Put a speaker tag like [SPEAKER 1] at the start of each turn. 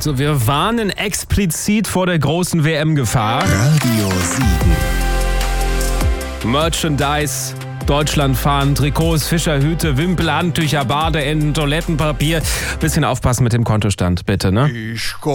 [SPEAKER 1] Also wir warnen explizit vor der großen WM-Gefahr.
[SPEAKER 2] Radio Siegen.
[SPEAKER 1] Merchandise, Deutschland fahren, Trikots, Fischerhüte, Wimpel, Handtücher, Badeenden, Toilettenpapier. Bisschen aufpassen mit dem Kontostand, bitte, ne?